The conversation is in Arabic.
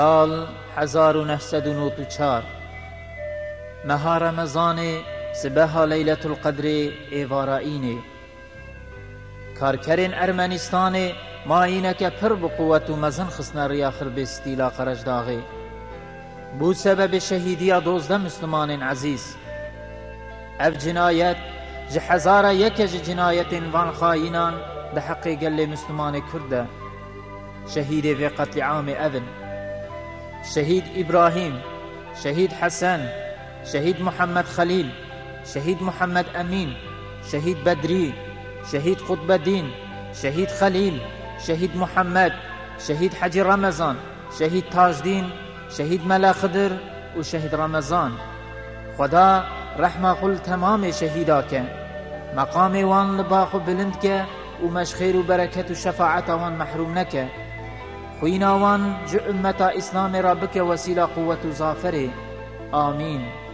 سال 1994 مها رمضان سبها لیلت القدر ایوارائینه کارکرین ارمنستان ما اینکه پر بقوت و مزن خسنا ریاخر بستیلا قرج داغه بو سبب شهیدی 12 مسلمان عزیز اف جنایت جحزار یک جنایت وان خائنان ده حق قل مسلمان کرده شهید في قتل عام أذن شهيد إبراهيم شهيد حسن شهيد محمد خليل شهيد محمد أمين شهيد بدري شهيد قطب الدين شهيد خليل شهيد محمد شهيد حجي رمضان شهيد تاج دين شهيد ملا خضر وشهيد رمضان خدا رحمة قل تمام شهيداك مقام وان لباخ بلندك ومش خير وبركة وشفاعة وان محروم نك خوينا وان جو أمتا إسلام ربك وسيلة قوة زافره آمين.